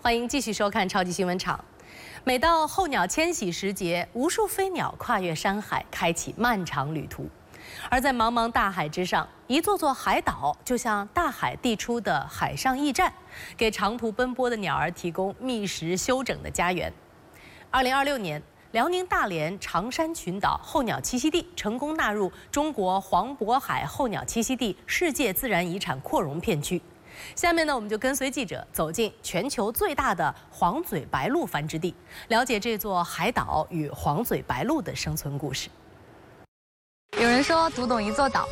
欢迎继续收看《超级新闻场》。每到候鸟迁徙时节，无数飞鸟跨越山海，开启漫长旅途。而在茫茫大海之上，一座座海岛就像大海递出的海上驿站，给长途奔波的鸟儿提供觅食休整的家园。2026年，辽宁大连长山群岛候鸟栖息地成功纳入中国黄渤海候鸟栖息地世界自然遗产扩容片区。下面呢，我们就跟随记者走进全球最大的黄嘴白鹭繁殖地，了解这座海岛与黄嘴白鹭的生存故事。 有人说，读懂一座岛